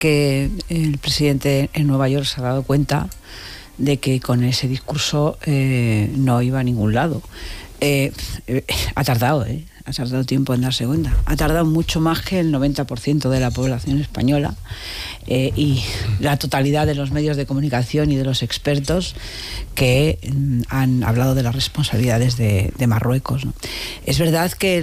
que el presidente en Nueva York se ha dado cuenta de que con ese discurso no iba a ningún lado. Ha tardado tiempo en darse cuenta. Ha tardado mucho más que el 90% de la población española y la totalidad de los medios de comunicación y de los expertos que han hablado de las responsabilidades de Marruecos, ¿no? Es verdad que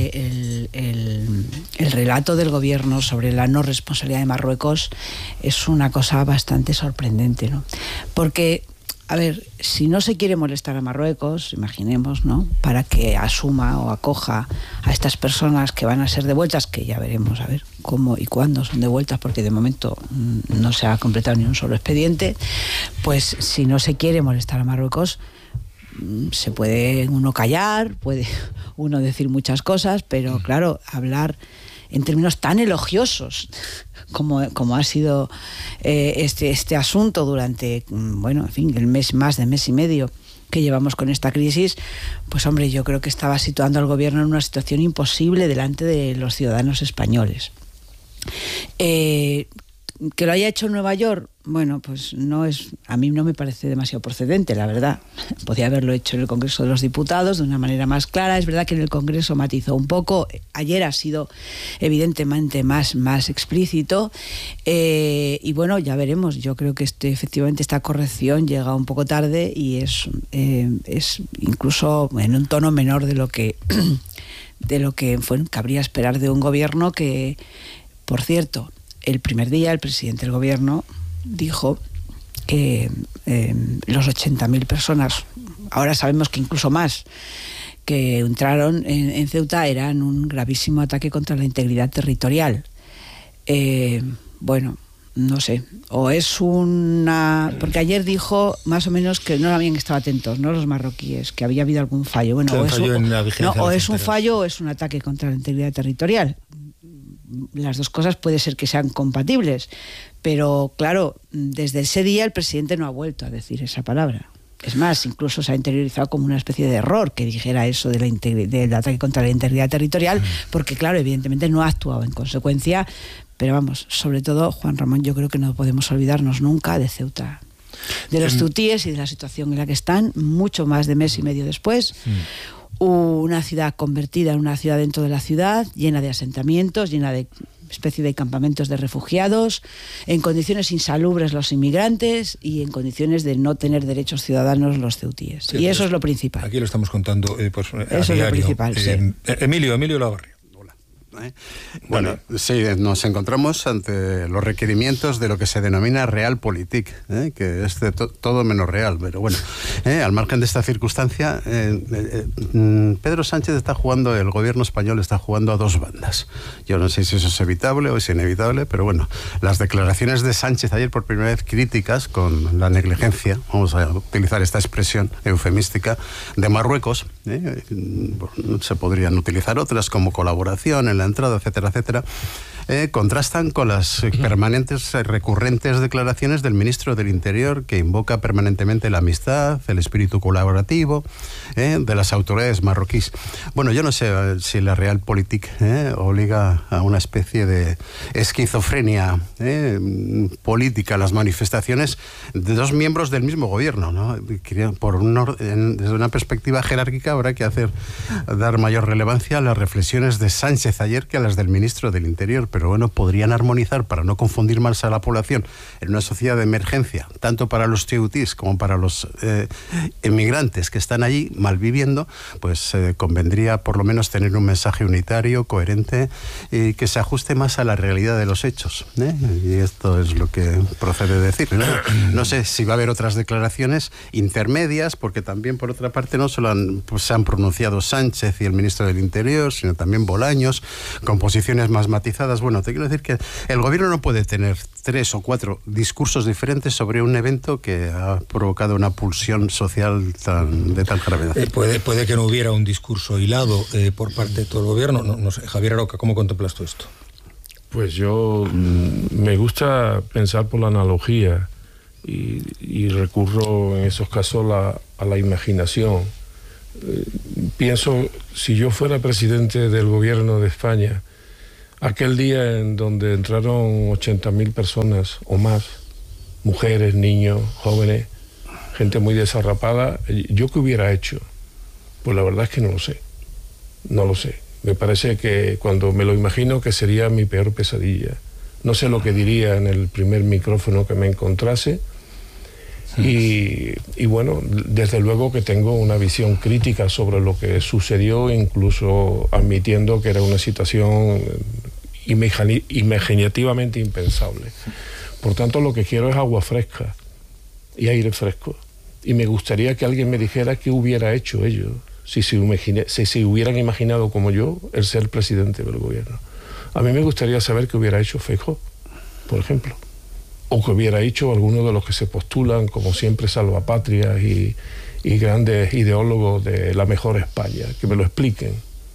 el relato del gobierno sobre la no responsabilidad de Marruecos es una cosa bastante sorprendente, ¿no? Porque, a ver, si no se quiere molestar a Marruecos, imaginemos, ¿no?, para que asuma o acoja a estas personas que van a ser devueltas, que ya veremos a ver cómo y cuándo son devueltas, porque de momento no se ha completado ni un solo expediente, pues si no se quiere molestar a Marruecos, se puede uno callar, puede uno decir muchas cosas, pero claro, hablar en términos tan elogiosos como ha sido este asunto durante, bueno, en fin, más de mes y medio que llevamos con esta crisis, pues hombre, yo creo que estaba situando al gobierno en una situación imposible delante de los ciudadanos españoles. Que lo haya hecho en Nueva York, bueno, pues a mí no me parece demasiado procedente, la verdad. Podía haberlo hecho en el Congreso de los Diputados de una manera más clara. Es verdad que en el Congreso matizó un poco. Ayer ha sido evidentemente más explícito. Y bueno, ya veremos. Yo creo que efectivamente esta corrección llega un poco tarde y es incluso en un tono menor de lo que cabría esperar de un gobierno que, por cierto, el primer día el presidente del gobierno dijo que los 80.000 personas, ahora sabemos que incluso más, que entraron en Ceuta eran un gravísimo ataque contra la integridad territorial. Bueno, no sé, o es porque ayer dijo más o menos que no habían estado atentos, ¿no?, los marroquíes, que había habido algún fallo. Bueno, o es un fallo o es un ataque contra la integridad territorial. Las dos cosas puede ser que sean compatibles, pero claro, desde ese día el presidente no ha vuelto a decir esa palabra. Es más, incluso se ha interiorizado como una especie de error que dijera eso del ataque contra la integridad territorial, porque claro, evidentemente no ha actuado en consecuencia. Pero vamos, sobre todo, Juan Ramón, yo creo que no podemos olvidarnos nunca de Ceuta, de los ceutíes y de la situación en la que están, mucho más de mes y medio después. Una ciudad convertida en una ciudad dentro de la ciudad, llena de asentamientos, llena de especie de campamentos de refugiados, en condiciones insalubres los inmigrantes y en condiciones de no tener derechos ciudadanos los ceutíes. Sí, y eso es lo principal. Aquí lo estamos contando pues, a eso diario. Es lo principal, sí. Emilio Lavarria. Bueno, sí, nos encontramos ante los requerimientos de lo que se denomina realpolitik, que es de todo menos real, pero bueno, al margen de esta circunstancia, Pedro Sánchez el gobierno español está jugando a dos bandas. Yo no sé si eso es evitable o es inevitable, pero bueno, las declaraciones de Sánchez ayer por primera vez críticas con la negligencia, vamos a utilizar esta expresión eufemística, de Marruecos, se podrían utilizar otras como colaboración en la entrada, etcétera, etcétera, contrastan con las permanentes, recurrentes declaraciones del ministro del Interior, que invoca permanentemente la amistad, el espíritu colaborativo de las autoridades marroquíes. Bueno, yo no sé si la realpolitik obliga a una especie de esquizofrenia política, las manifestaciones de dos miembros del mismo gobierno, ¿no? Desde una perspectiva jerárquica habrá que dar mayor relevancia a las reflexiones de Sánchez ayer que a las del ministro del Interior, pero bueno, podrían armonizar para no confundir más a la población en una sociedad de emergencia, tanto para los ceutíes como para los emigrantes que están allí malviviendo, pues convendría por lo menos tener un mensaje unitario, coherente y que se ajuste más a la realidad de los hechos, y esto es lo que procede decir. No sé si va a haber otras declaraciones intermedias, porque también por otra parte no solo se han pronunciado Sánchez y el ministro del Interior, sino también Bolaños, con posiciones más matizadas. Bueno, te quiero decir que el gobierno no puede tener 3 o 4 discursos diferentes sobre un evento que ha provocado una pulsión social de tal gravedad. Puede que no hubiera un discurso hilado por parte de todo el gobierno. No sé, Javier Aroca, ¿cómo contemplas tú esto? Pues yo me gusta pensar por la analogía y recurro en esos casos a la imaginación. Pienso, si yo fuera presidente del gobierno de España, aquel día en donde entraron 80.000 personas o más, mujeres, niños, jóvenes, gente muy desarrapada, ¿yo qué hubiera hecho? Pues la verdad es que no lo sé. Me parece que cuando me lo imagino que sería mi peor pesadilla. No sé lo que diría en el primer micrófono que me encontrase. Y bueno, desde luego que tengo una visión crítica sobre lo que sucedió, incluso admitiendo que era una situación imaginativamente impensable. Por tanto, lo que quiero es agua fresca y aire fresco. Y me gustaría que alguien me dijera qué hubiera hecho ellos si se hubieran imaginado como yo el ser presidente del gobierno. A mí me gustaría saber qué hubiera hecho Feijóo, por ejemplo, o que hubiera hecho alguno de los que se postulan como siempre salvapatrias y grandes ideólogos de la mejor España, que me lo expliquen.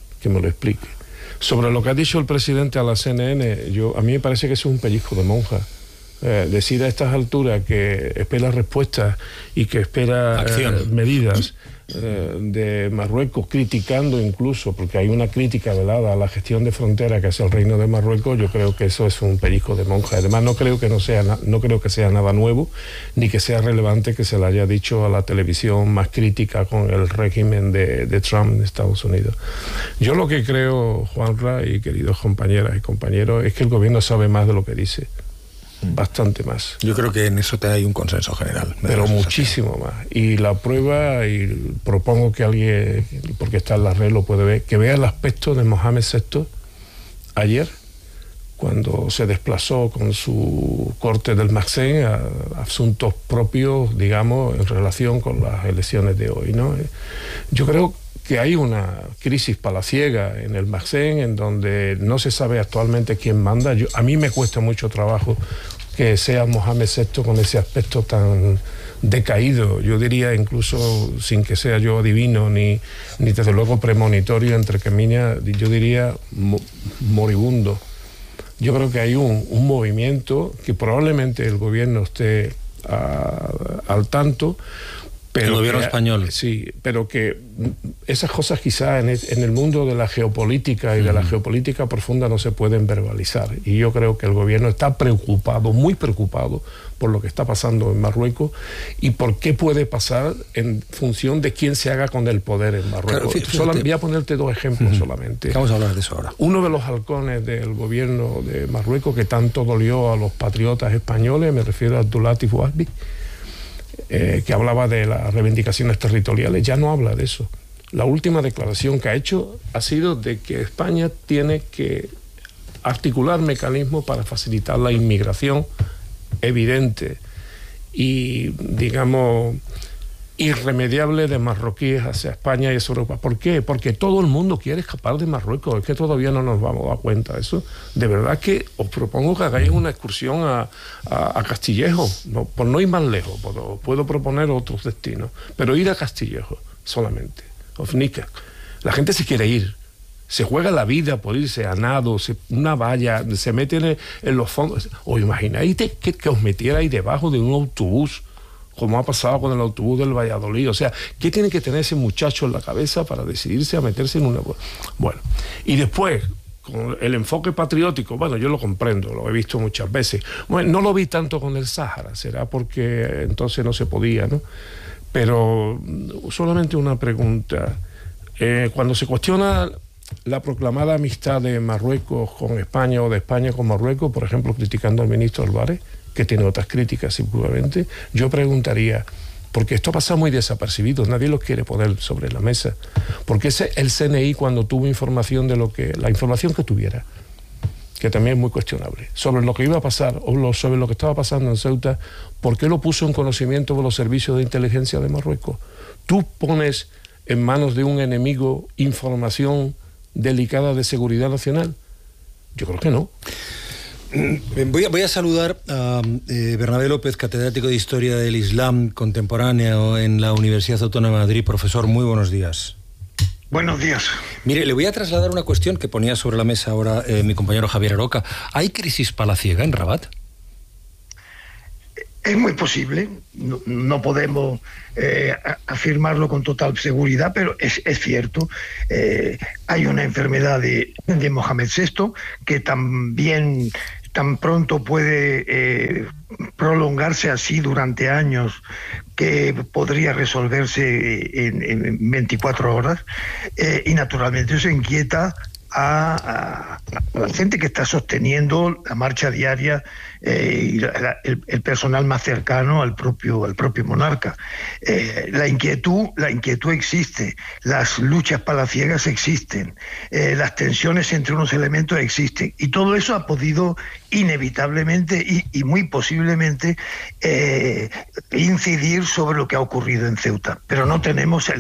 Sobre lo que ha dicho el presidente a la CNN, a mí me parece que eso es un pellizco de monja. Decir a estas alturas que espera respuestas y que espera medidas de Marruecos, criticando incluso, porque hay una crítica velada a la gestión de frontera que hace el Reino de Marruecos, yo creo que eso es un pellizco de monja. Además, no creo que sea nada nuevo, ni que sea relevante que se le haya dicho a la televisión más crítica con el régimen de Trump en Estados Unidos. Yo lo que creo, Juanra y queridos compañeras y compañeros, es que el gobierno sabe más de lo que dice. Bastante más. Yo creo que en eso hay un consenso general. Pero muchísimo más. Y la prueba, y propongo que alguien, porque está en la red, lo puede ver, que vea el aspecto de Mohamed VI ayer, cuando se desplazó con su corte del Makhzen a asuntos propios, digamos, en relación con las elecciones de hoy, ¿no? Yo creo que hay una crisis palaciega en el Makhzen, en donde no se sabe actualmente quién manda. A mí me cuesta mucho trabajo que sea Mohamed VI con ese aspecto tan decaído, yo diría, incluso sin que sea yo adivino ni desde luego premonitorio, entre comillas, yo diría moribundo. Yo creo que hay un movimiento que probablemente el gobierno esté al tanto, pero el gobierno español. Sí, pero que esas cosas quizás en el mundo de la geopolítica y de la geopolítica profunda no se pueden verbalizar. Y yo creo que el gobierno está preocupado, muy preocupado, por lo que está pasando en Marruecos y por qué puede pasar en función de quién se haga con el poder en Marruecos. Claro, voy a ponerte dos ejemplos solamente. Vamos a hablar de eso ahora. Uno de los halcones del gobierno de Marruecos que tanto dolió a los patriotas españoles, me refiero a Abdulatif Wahbi, que hablaba de las reivindicaciones territoriales, ya no habla de eso. La última declaración que ha hecho ha sido de que España tiene que articular mecanismos para facilitar la inmigración evidente y, digamos, irremediable de marroquíes hacia España y hacia Europa. ¿Por qué? Porque todo el mundo quiere escapar de Marruecos. Es que todavía no nos vamos a dar cuenta de eso. De verdad que os propongo que hagáis una excursión a Castillejo, por no ir más lejos, puedo proponer otros destinos, pero ir a Castillejo solamente, Ofnica. La gente se quiere ir, se juega la vida por irse a nado, una valla, se meten en los fondos. ¿Os imagináis que os metierais debajo de un autobús, como ha pasado con el autobús del Valladolid? O sea, ¿qué tiene que tener ese muchacho en la cabeza para decidirse a meterse en una... Bueno, y después, con el enfoque patriótico, bueno, yo lo comprendo, lo he visto muchas veces. Bueno, no lo vi tanto con el Sáhara, será porque entonces no se podía, ¿no? Pero solamente una pregunta. Cuando se cuestiona la proclamada amistad de Marruecos con España o de España con Marruecos, por ejemplo, criticando al ministro Álvarez, que tiene otras críticas seguramente, yo preguntaría, porque esto pasa muy desapercibido, nadie lo quiere poner sobre la mesa, porque el CNI, cuando tuvo información de la información que tuviera, que también es muy cuestionable, sobre lo que iba a pasar o sobre lo que estaba pasando en Ceuta, ¿por qué lo puso en conocimiento de los servicios de inteligencia de Marruecos? Tú pones en manos de un enemigo información delicada de seguridad nacional. Yo creo que no. Voy a saludar a Bernabé López, catedrático de Historia del Islam Contemporáneo en la Universidad Autónoma de Madrid. Profesor, muy buenos días. Buenos días. Mire, le voy a trasladar una cuestión que ponía sobre la mesa ahora mi compañero Javier Aroca. ¿Hay crisis palaciega en Rabat? Es muy posible, no podemos afirmarlo con total seguridad, pero es cierto. Hay una enfermedad de Mohamed VI que también tan pronto puede prolongarse así durante años, que podría resolverse en 24 horas, y naturalmente eso inquieta a la gente que está sosteniendo la marcha diaria y el personal más cercano al propio monarca. La inquietud existe, las luchas palaciegas existen, las tensiones entre unos elementos existen, y todo eso ha podido inevitablemente y muy posiblemente incidir sobre lo que ha ocurrido en Ceuta, pero no tenemos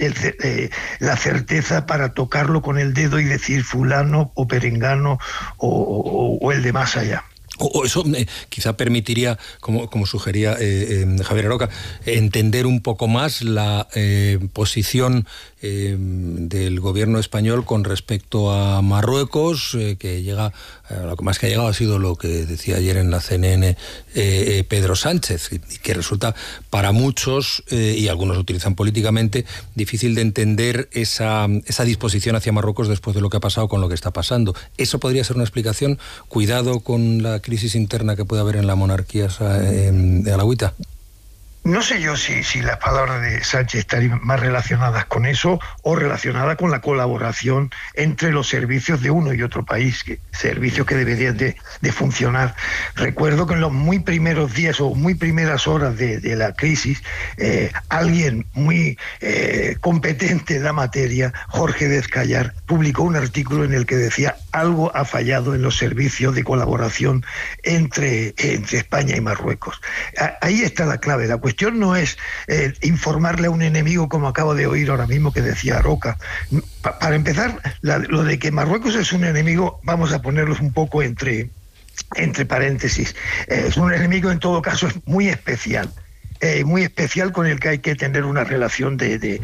la certeza para tocarlo con el dedo y decir fulano o perengano o el de más allá. O eso quizá permitiría, como sugería Javier Aroca, entender un poco más la posición del gobierno español con respecto a Marruecos, que llega, lo que más que ha llegado ha sido lo que decía ayer en la CNN Pedro Sánchez, y que resulta para muchos, y algunos lo utilizan políticamente, difícil de entender esa disposición hacia Marruecos después de lo que ha pasado con lo que está pasando. ¿Eso podría ser una explicación? Cuidado con la crisis interna que puede haber en la monarquía alauita. No sé yo si las palabras de Sánchez estarían más relacionadas con eso o relacionadas con la colaboración entre los servicios de uno y otro país, servicios que deberían de funcionar. Recuerdo que en los muy primeros días o muy primeras horas de la crisis, alguien muy competente en la materia, Jorge Descallar, publicó un artículo en el que decía: algo ha fallado en los servicios de colaboración entre España y Marruecos. Ahí está la clave. La cuestión no es informarle a un enemigo, como acabo de oír ahora mismo que decía Aroca. Para empezar, lo de que Marruecos es un enemigo, vamos a ponerlos un poco entre paréntesis. Es un enemigo, en todo caso, es muy especial con el que hay que tener una relación de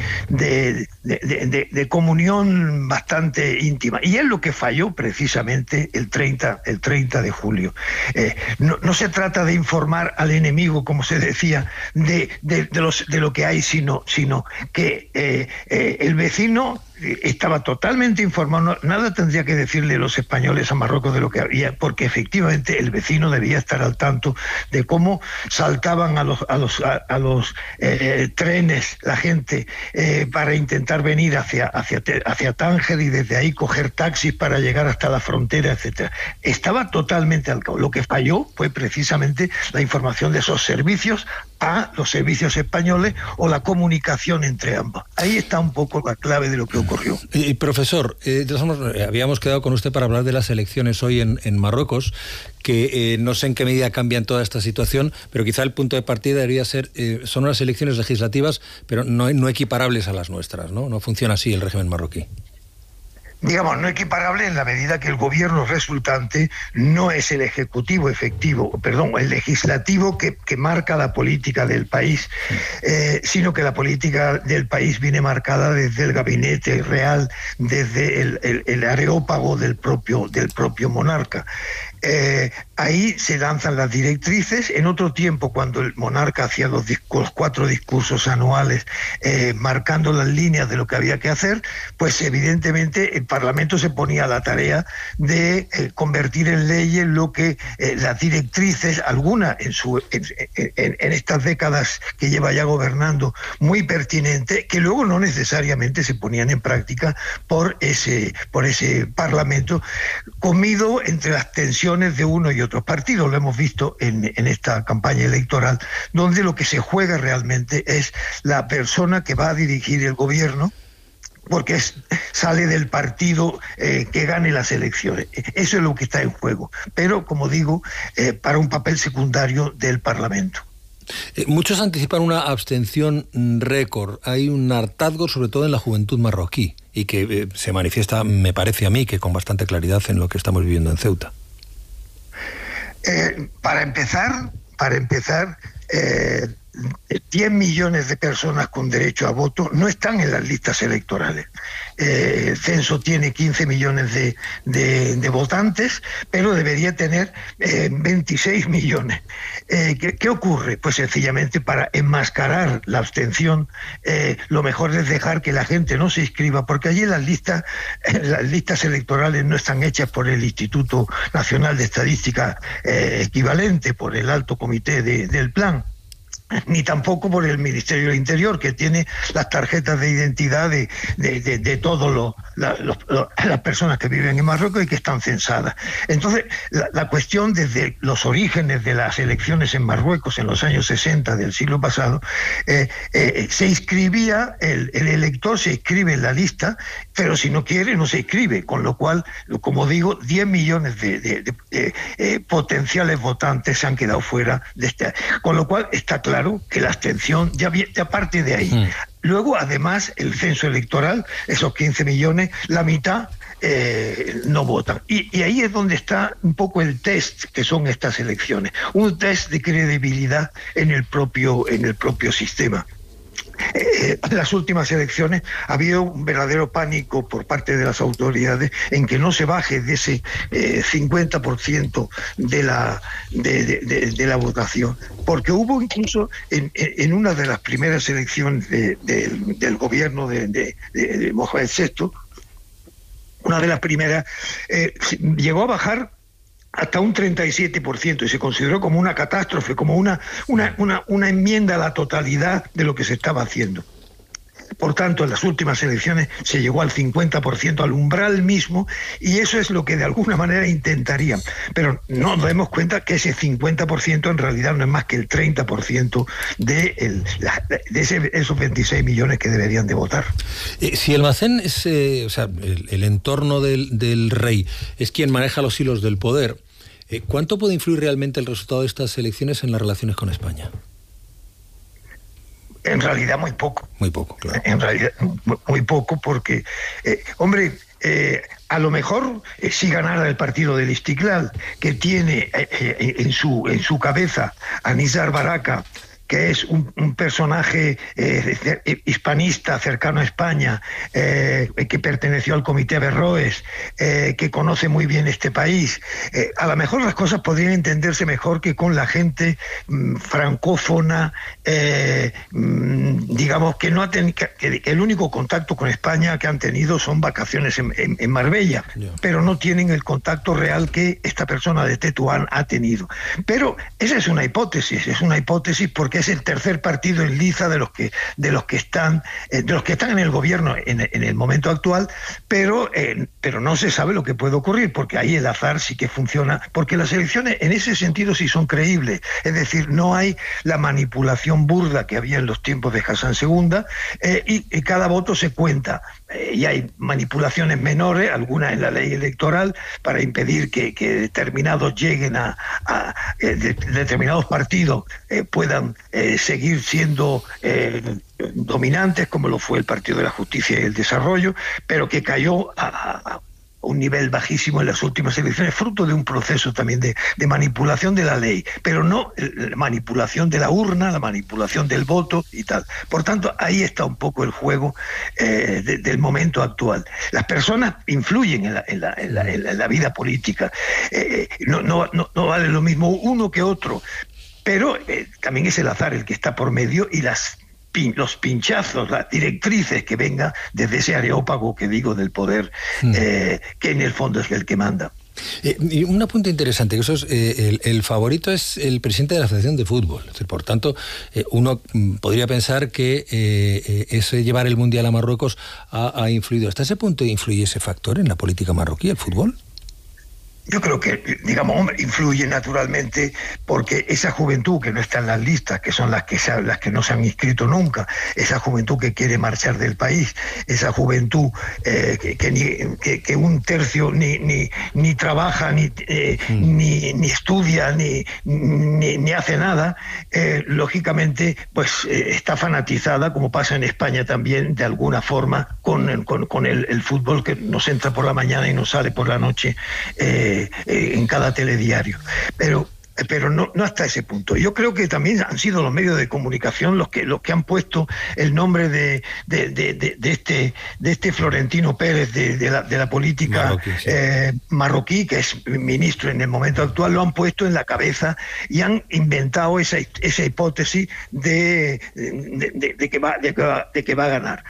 comunión bastante íntima, y es lo que falló precisamente el 30 de julio. No se trata de informar al enemigo, como se decía, de lo que hay, sino que el vecino estaba totalmente informado. Nada tendría que decirle los españoles a Marruecos de lo que había, porque efectivamente el vecino debía estar al tanto de cómo saltaban a los trenes la gente para intentar venir hacia Tánger, y desde ahí coger taxis para llegar hasta la frontera, etcétera. Estaba totalmente al cabo. Lo que falló fue precisamente la información de esos servicios a los servicios españoles, o la comunicación entre ambos. Ahí está un poco la clave de lo que ocurrió. Profesor, habíamos quedado con usted para hablar de las elecciones hoy en Marruecos, que no sé en qué medida cambian toda esta situación, pero quizá el punto de partida debería ser, son unas elecciones legislativas, pero no equiparables a las nuestras, ¿no? No funciona así el régimen marroquí. Digamos, no equiparable en la medida que el gobierno resultante no es el ejecutivo efectivo, el legislativo que marca la política del país, sino que la política del país viene marcada desde el gabinete real, desde el areópago del propio monarca. Ahí se lanzan las directrices. En otro tiempo, cuando el monarca hacía los 4 discursos anuales marcando las líneas de lo que había que hacer, pues evidentemente el Parlamento se ponía a la tarea de convertir en leyes lo que las directrices, alguna en estas décadas que lleva ya gobernando, muy pertinente, que luego no necesariamente se ponían en práctica por ese Parlamento, comido entre las tensiones de uno y otro partido. Lo hemos visto en esta campaña electoral, donde lo que se juega realmente es la persona que va a dirigir el gobierno, porque sale del partido que gane las elecciones. Eso es lo que está en juego, pero como digo, para un papel secundario del Parlamento. Muchos anticipan una abstención récord. Hay un hartazgo, sobre todo en la juventud marroquí, y que se manifiesta, me parece a mí, que con bastante claridad en lo que estamos viviendo en Ceuta. 10 millones de personas con derecho a voto no están en las listas electorales. El censo tiene 15 millones de votantes, pero debería tener 26 millones. ¿Qué ocurre? Pues sencillamente, para enmascarar la abstención, lo mejor es dejar que la gente no se inscriba, porque allí las listas electorales no están hechas por el Instituto Nacional de Estadística equivalente, por el Alto Comité del Plan, ni tampoco por el Ministerio del Interior, que tiene las tarjetas de identidad de todas las personas que viven en Marruecos y que están censadas. Entonces, la cuestión desde los orígenes de las elecciones en Marruecos en los años 60 del siglo pasado, se inscribía, el elector se inscribe en la lista, pero si no quiere no se inscribe, con lo cual, como digo, 10 millones de potenciales votantes se han quedado fuera de este. Con lo cual está claro que la abstención ya parte de ahí. Luego, además, el censo electoral, esos 15 millones, la mitad no votan. Y ahí es donde está un poco el test que son estas elecciones, un test de credibilidad en el propio sistema. En las últimas elecciones ha habido un verdadero pánico por parte de las autoridades en que no se baje de ese 50% de la votación, porque hubo incluso en una de las primeras elecciones del gobierno de Mohamed VI, una de las primeras, llegó a bajar hasta un 37%, y se consideró como una catástrofe, como una enmienda a la totalidad de lo que se estaba haciendo. Por tanto, en las últimas elecciones se llegó al 50%, al umbral mismo, y eso es lo que de alguna manera intentarían. Pero no nos damos cuenta que ese 50% en realidad no es más que el 30% de esos 26 millones que deberían de votar. Si el Almacén es, el entorno del rey es quien maneja los hilos del poder, ¿cuánto puede influir realmente el resultado de estas elecciones en las relaciones con España? En realidad muy poco. Muy poco, claro. En realidad muy poco, porque, a lo mejor si ganara el partido del Istiklal, que tiene en su cabeza a Nizar Baraka, que es un personaje hispanista cercano a España, que perteneció al Comité Averroes, que conoce muy bien este país. A lo mejor las cosas podrían entenderse mejor que con la gente francófona, digamos, que no que el único contacto con España que han tenido son vacaciones en Marbella, pero no tienen el contacto real que esta persona de Tetuán ha tenido. Pero esa es una hipótesis porque es el tercer partido en liza de los que están en el gobierno en el momento actual, pero no se sabe lo que puede ocurrir, porque ahí el azar sí que funciona, porque las elecciones en ese sentido sí son creíbles, es decir, no hay la manipulación burda que había en los tiempos de Hassan II, y cada voto se cuenta, y hay manipulaciones menores, algunas en la ley electoral, para impedir que determinados lleguen determinados partidos puedan seguir siendo dominantes, como lo fue el Partido de la Justicia y el Desarrollo, pero que cayó a un nivel bajísimo en las últimas elecciones, fruto de un proceso también de manipulación de la ley, pero no la manipulación de la urna, la manipulación del voto y tal. Por tanto, ahí está un poco el juego del momento actual. Las personas influyen en la vida política. No vale lo mismo uno que otro, pero también es el azar el que está por medio, y los pinchazos, las directrices que vengan desde ese areópago que digo del poder, que en el fondo es el que manda. Y un apunte interesante, que eso es, el favorito es el presidente de la Federación de Fútbol. Es decir, por tanto, uno podría pensar que ese llevar el Mundial a Marruecos ha influido. ¿Hasta ese punto influye ese factor en la política marroquí, el fútbol? Yo creo que, digamos, influye naturalmente, porque esa juventud que no está en las listas, que son las que no se han inscrito nunca, esa juventud que quiere marchar del país, esa juventud que un tercio ni trabaja, ni estudia, ni hace nada, lógicamente, pues está fanatizada, como pasa en España también, de alguna forma, con el fútbol, que nos entra por la mañana y nos sale por la noche, en cada telediario. Pero pero no hasta ese punto. Yo creo que también han sido los medios de comunicación los que han puesto el nombre de este Florentino Pérez de la política marroquí, sí, marroquí, que es ministro en el momento actual, lo han puesto en la cabeza y han inventado esa hipótesis de que va a ganar.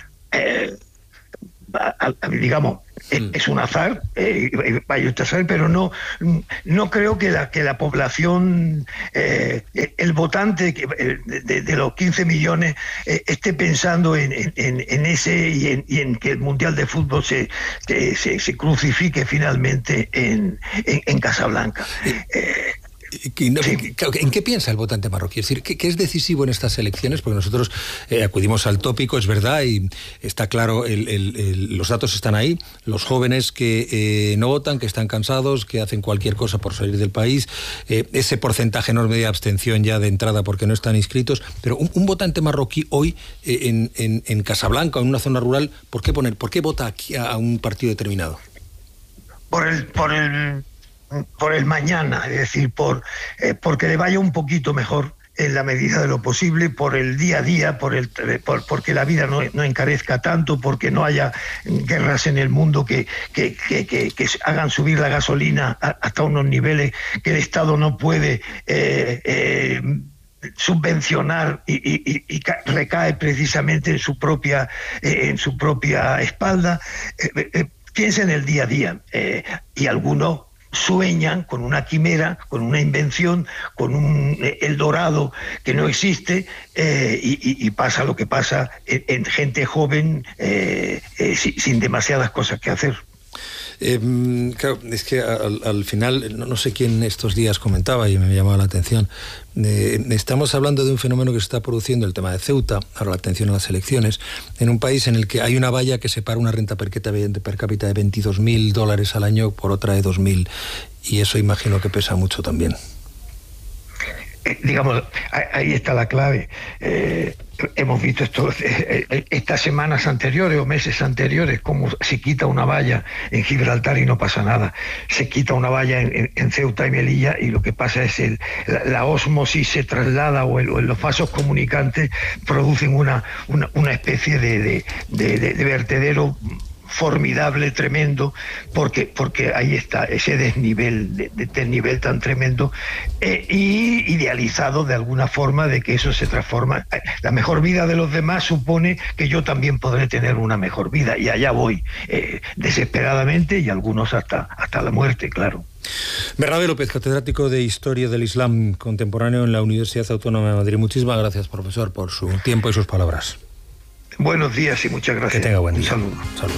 Digamos, es un azar, vaya usted a saber, pero no creo que la población, el votante de los 15 millones esté pensando en ese y en que el Mundial de Fútbol se crucifique finalmente en Casablanca. ¿En qué piensa el votante marroquí? Es decir, ¿qué es decisivo en estas elecciones? Porque nosotros acudimos al tópico, es verdad, y está claro, los datos están ahí. Los jóvenes que no votan, que están cansados, que hacen cualquier cosa por salir del país, ese porcentaje enorme de abstención ya de entrada porque no están inscritos. Pero un votante marroquí hoy en Casablanca, en una zona rural, ¿por qué vota aquí a un partido determinado? Por el mañana, es decir, porque le vaya un poquito mejor en la medida de lo posible, por el día a día, porque la vida no encarezca tanto, porque no haya guerras en el mundo que hagan subir la gasolina hasta unos niveles que el Estado no puede subvencionar y recae precisamente en su propia espalda. Piensa en el día a día, y algunos sueñan con una quimera, con una invención, con un Eldorado que no existe, y pasa lo que pasa en gente joven sin demasiadas cosas que hacer. Claro, es que al final, no sé quién estos días comentaba y me llamaba la atención, estamos hablando de un fenómeno que se está produciendo, el tema de Ceuta, ahora la atención a las elecciones, en un país en el que hay una valla que separa una renta per cápita de $22.000 al año por otra de 2.000, y eso imagino que pesa mucho también. Digamos, ahí está la clave. Hemos visto estas semanas anteriores o meses anteriores cómo se quita una valla en Gibraltar y no pasa nada. Se quita una valla en Ceuta y Melilla y lo que pasa es la ósmosis se traslada, o los vasos comunicantes producen una especie de vertedero formidable, tremendo, porque ahí está ese desnivel tan tremendo, y idealizado de alguna forma de que eso se transforma. La mejor vida de los demás supone que yo también podré tener una mejor vida, y allá voy, desesperadamente, y algunos hasta la muerte, claro. Bernabé López, catedrático de Historia del Islam Contemporáneo en la Universidad Autónoma de Madrid. Muchísimas gracias, profesor, por su tiempo y sus palabras. Buenos días y muchas gracias. Que tenga buen día. Un saludo.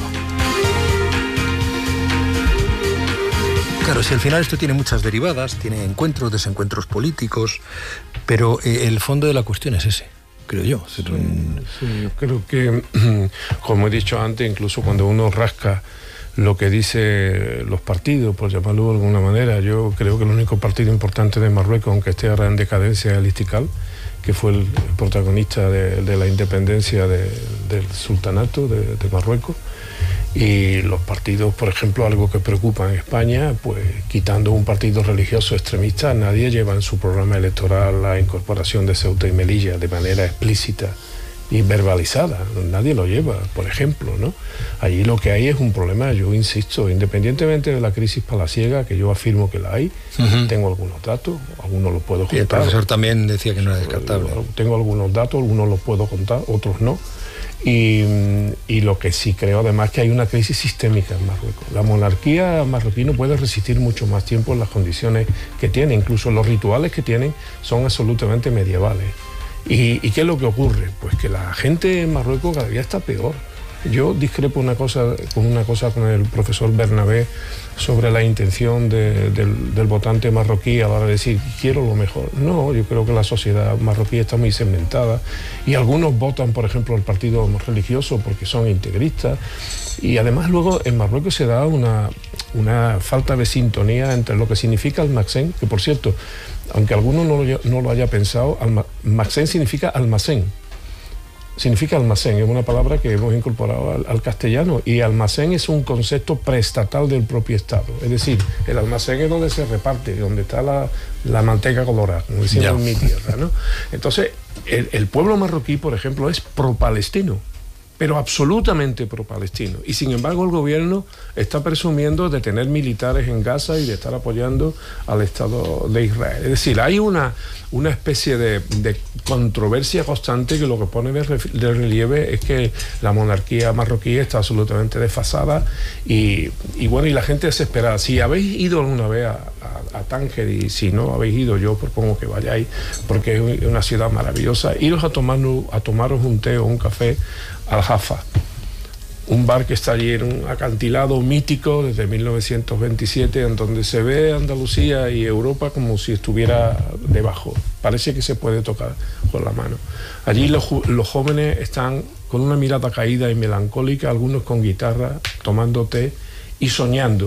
Claro, si al final esto tiene muchas derivadas, tiene encuentros, desencuentros políticos, pero el fondo de la cuestión es ese, creo yo. Sí, yo creo que, como he dicho antes, incluso cuando uno rasca lo que dicen los partidos, por llamarlo de alguna manera, yo creo que el único partido importante de Marruecos, aunque esté ahora en decadencia, es el Istiqlal, que fue el protagonista de la independencia del sultanato de Marruecos. Y los partidos, por ejemplo, algo que preocupa en España, pues quitando un partido religioso extremista, nadie lleva en su programa electoral la incorporación de Ceuta y Melilla de manera explícita y verbalizada. Nadie lo lleva, por ejemplo, ¿no? Allí lo que hay es un problema, yo insisto, independientemente de la crisis palaciega, que yo afirmo que la hay, tengo algunos datos, algunos los puedo contar. Y el profesor también decía que no era descartable. Tengo algunos datos, algunos los puedo contar, otros no. Y lo que sí creo además que hay una crisis sistémica en Marruecos. La monarquía marroquí no puede resistir mucho más tiempo en las condiciones que tiene, incluso los rituales que tienen son absolutamente medievales. ¿Y qué es lo que ocurre? Pues que la gente en Marruecos cada día está peor. Yo discrepo con una cosa con el profesor Bernabé sobre la intención del votante marroquí a la hora de decir quiero lo mejor. No, yo creo que la sociedad marroquí está muy segmentada y algunos votan, por ejemplo, al partido religioso porque son integristas, y además luego en Marruecos se da una falta de sintonía entre lo que significa el Maksen, que por cierto, aunque alguno no lo haya pensado, Maksen significa almacén. significa almacén, es una palabra que hemos incorporado al castellano, y almacén es un concepto preestatal del propio Estado. Es decir, el almacén es donde se reparte, donde está la manteca colorada, como decimos en mi tierra, ¿no? Entonces, el pueblo marroquí, por ejemplo, es pro-palestino, pero absolutamente pro-palestino. Y sin embargo el gobierno está presumiendo de tener militares en Gaza y de estar apoyando al Estado de Israel. Es decir, hay una especie de controversia constante que lo que pone de relieve es que la monarquía marroquí está absolutamente desfasada y bueno, y la gente desesperada. Si habéis ido alguna vez a Tánger, y si no habéis ido, yo propongo que vayáis, porque es una ciudad maravillosa. Iros a tomaros un té o un café al Jaffa, un bar que está allí en un acantilado mítico desde 1927, en donde se ve Andalucía y Europa como si estuviera debajo. Parece que se puede tocar con la mano. Allí los jóvenes están con una mirada caída y melancólica, algunos con guitarra, tomando té y soñando,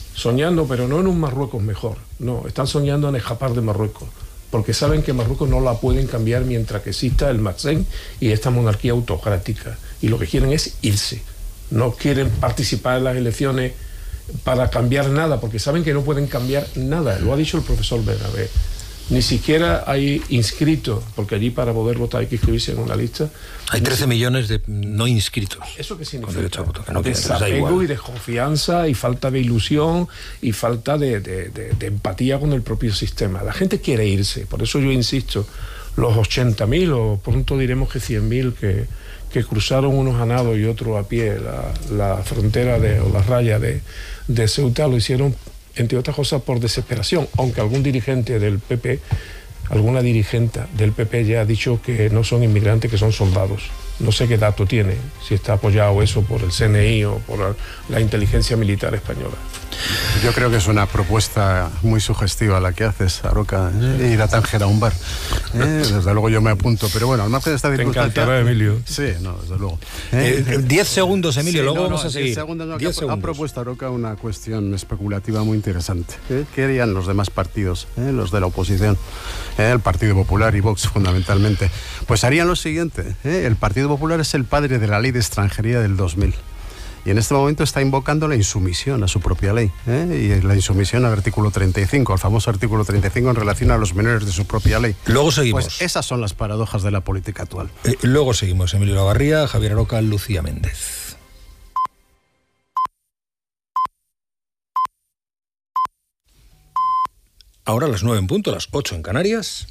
pero no en un Marruecos mejor, no, están soñando en escapar de Marruecos, porque saben que Marruecos no la pueden cambiar mientras que exista el Mazen y esta monarquía autocrática. Y lo que quieren es irse. No quieren participar en las elecciones para cambiar nada, porque saben que no pueden cambiar nada. Lo ha dicho el profesor Bernabé. Ni siquiera hay inscritos, porque allí para poder votar hay que inscribirse en una lista. Hay 13 millones de no inscritos. ¿Eso qué significa? Con derecho a voto, que no desapego y desconfianza y falta de ilusión y falta de empatía con el propio sistema. La gente quiere irse, por eso yo insisto, los 80.000 o pronto diremos que 100.000 que cruzaron unos a nado y otros a pie la frontera o la raya de Ceuta, lo hicieron entre otras cosas por desesperación, aunque algún dirigente del PP, alguna dirigente del PP ya ha dicho que no son inmigrantes, que son soldados. No sé qué dato tiene, si está apoyado eso por el CNI o por la inteligencia militar española. Yo creo que es una propuesta muy sugestiva la que haces, Aroca, ir a Tánger a un bar. Desde luego yo me apunto, pero bueno, al margen de esta circunstancia... Te encantará, Emilio. Sí, no, desde luego. 10 segundos, Emilio, sí, luego vamos a seguir. 10 segundos. Ha propuesto Aroca una cuestión especulativa muy interesante. ¿Qué harían los demás partidos, los de la oposición? El Partido Popular y Vox, fundamentalmente. Pues harían lo siguiente. El Partido Popular es el padre de la ley de extranjería del 2000. Y en este momento está invocando la insumisión a su propia ley, y la insumisión al artículo 35, al famoso artículo 35 en relación a los menores de su propia ley. Luego seguimos. Pues esas son las paradojas de la política actual. Luego seguimos. Emilio Lavarría, Javier Aroca, Lucía Méndez. Ahora las 9 en punto, las 8 en Canarias.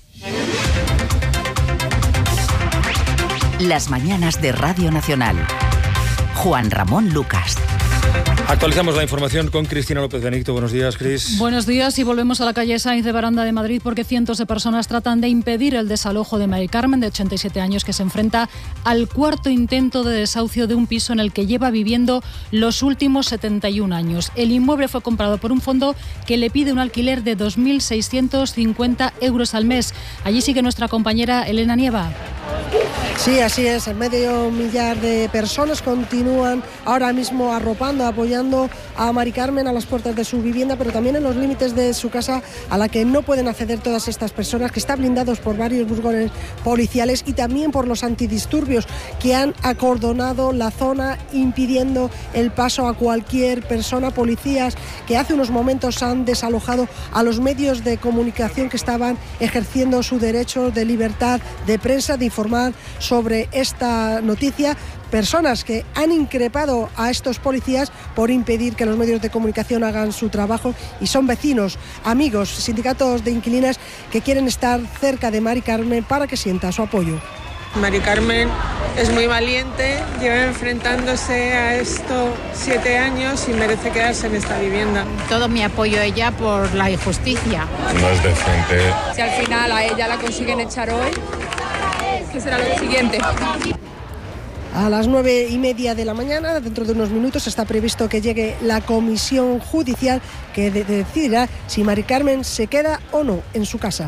Las mañanas de Radio Nacional. Juan Ramón Lucas. Actualizamos la información con Cristina López Benito. Buenos días, Cris. Buenos días, y volvemos a la calle Sainz de Baranda de Madrid porque cientos de personas tratan de impedir el desalojo de Mari Carmen, de 87 años, que se enfrenta al cuarto intento de desahucio de un piso en el que lleva viviendo los últimos 71 años. El inmueble fue comprado por un fondo que le pide un alquiler de 2.650 euros al mes. Allí sigue nuestra compañera Elena Nieva. Sí, así es. Medio millar de personas continúan ahora mismo arropando, apoyando a Mari Carmen a las puertas de su vivienda, pero también en los límites de su casa, a la que no pueden acceder todas estas personas, que están blindados por varios burgones policiales y también por los antidisturbios que han acordonado la zona, impidiendo el paso a cualquier persona. Policías que hace unos momentos han desalojado a los medios de comunicación que estaban ejerciendo su derecho de libertad de prensa, de informar sobre esta noticia. Personas que han increpado a estos policías por impedir que los medios de comunicación hagan su trabajo, y son vecinos, amigos, sindicatos de inquilinas que quieren estar cerca de Mari Carmen para que sienta su apoyo. Mari Carmen es muy valiente, lleva enfrentándose a esto 7 años y merece quedarse en esta vivienda. Todo mi apoyo a ella por la injusticia. No es decente. Si al final a ella la consiguen echar hoy, ¿qué será lo siguiente? A las 9:30 de la mañana, dentro de unos minutos, está previsto que llegue la comisión judicial que decidirá si Mari Carmen se queda o no en su casa.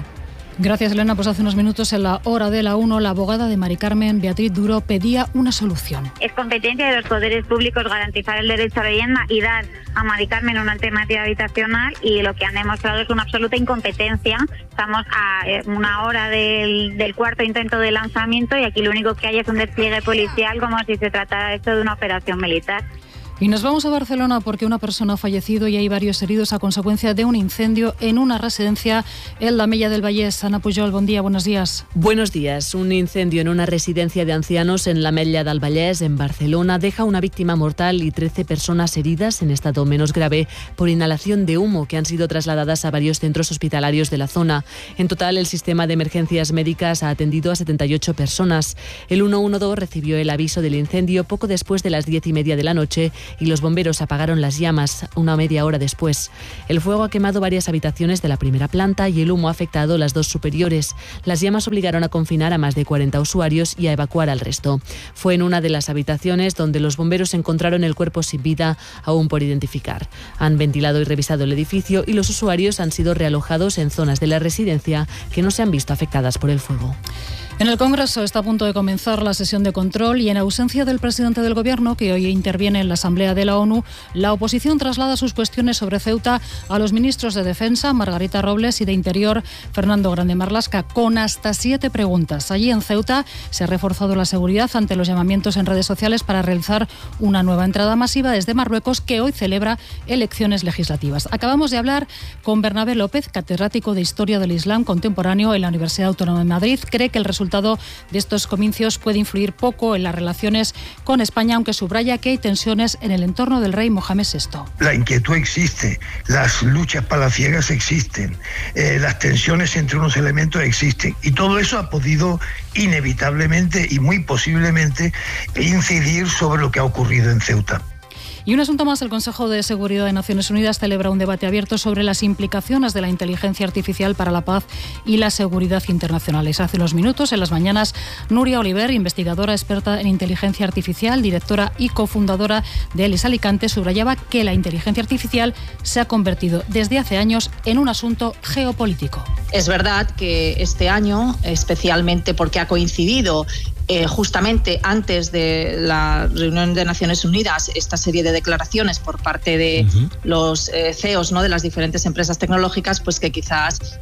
Gracias, Elena. Pues hace unos minutos, en la hora de la 1, la abogada de Mari Carmen, Beatriz Duro, pedía una solución. Es competencia de los poderes públicos garantizar el derecho a la vivienda y dar a Mari Carmen una alternativa habitacional, y lo que han demostrado es una absoluta incompetencia. Estamos a una hora del cuarto intento de lanzamiento y aquí lo único que hay es un despliegue policial como si se tratara esto de una operación militar. Y nos vamos a Barcelona porque una persona ha fallecido y hay varios heridos a consecuencia de un incendio en una residencia en la Mella del Vallès. Ana Pujol, buen día, buenos días. Buenos días. Un incendio en una residencia de ancianos en la Mella del Vallès, en Barcelona, deja una víctima mortal y 13 personas heridas en estado menos grave por inhalación de humo, que han sido trasladadas a varios centros hospitalarios de la zona. En total, el sistema de emergencias médicas ha atendido a 78 personas. El 112 recibió el aviso del incendio poco después de las 10:30 de la noche y los bomberos apagaron las llamas una media hora después. El fuego ha quemado varias habitaciones de la primera planta y el humo ha afectado las dos superiores. Las llamas obligaron a confinar a más de 40 usuarios y a evacuar al resto. Fue en una de las habitaciones donde los bomberos encontraron el cuerpo sin vida, aún por identificar. Han ventilado y revisado el edificio y los usuarios han sido realojados en zonas de la residencia que no se han visto afectadas por el fuego. En el Congreso está a punto de comenzar la sesión de control y en ausencia del presidente del Gobierno, que hoy interviene en la Asamblea de la ONU, la oposición traslada sus cuestiones sobre Ceuta a los ministros de Defensa, Margarita Robles, y de Interior, Fernando Grande Marlaska, con hasta 7 preguntas. Allí en Ceuta se ha reforzado la seguridad ante los llamamientos en redes sociales para realizar una nueva entrada masiva desde Marruecos, que hoy celebra elecciones legislativas. Acabamos de hablar con Bernabé López, catedrático de Historia del Islam Contemporáneo en la Universidad Autónoma de Madrid. Cree que el resultado de estos comicios puede influir poco en las relaciones con España, aunque subraya que hay tensiones en el entorno del rey Mohamed VI. La inquietud existe, las luchas palaciegas existen, las tensiones entre unos elementos existen, y todo eso ha podido inevitablemente y muy posiblemente incidir sobre lo que ha ocurrido en Ceuta. Y un asunto más, el Consejo de Seguridad de Naciones Unidas celebra un debate abierto sobre las implicaciones de la inteligencia artificial para la paz y la seguridad internacionales. Hace unos minutos, en las mañanas, Núria Oliver, investigadora experta en inteligencia artificial, directora y cofundadora de ELIS Alicante, subrayaba que la inteligencia artificial se ha convertido desde hace años en un asunto geopolítico. Es verdad que este año, especialmente porque ha coincidido justamente antes de la reunión de Naciones Unidas, esta serie de declaraciones por parte de los CEOs, ¿no?, de las diferentes empresas tecnológicas, pues que quizás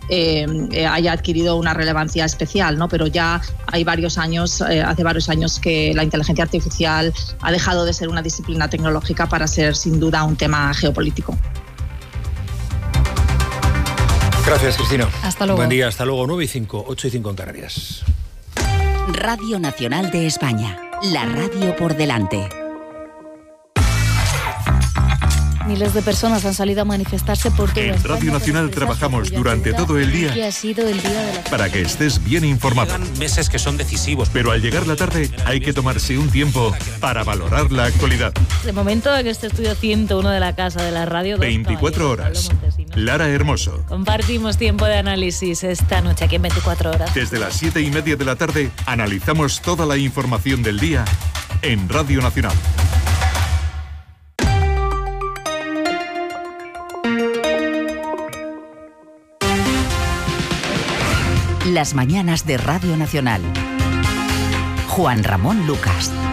haya adquirido una relevancia especial, ¿no? Pero ya hay varios años, hace varios años que la inteligencia artificial ha dejado de ser una disciplina tecnológica para ser sin duda un tema geopolítico. Gracias, Cristina. Hasta luego. Buen día, hasta luego. 9:05, 8:05 en Canarias. Radio Nacional de España, la radio por delante. Miles de personas han salido a manifestarse por todo En Radio Nacional trabajamos durante todo el día ha sido el día de la... para que estés bien informado. Llegan meses que son decisivos. Pero al llegar la tarde hay que tomarse un tiempo para valorar la actualidad. De momento, en este estudio 101 de la Casa de la Radio... 24 horas. Lara Hermoso. Compartimos tiempo de análisis esta noche aquí en 24 horas. Desde las 7:30 de la tarde analizamos toda la información del día en Radio Nacional. Las mañanas de Radio Nacional. Juan Ramón Lucas.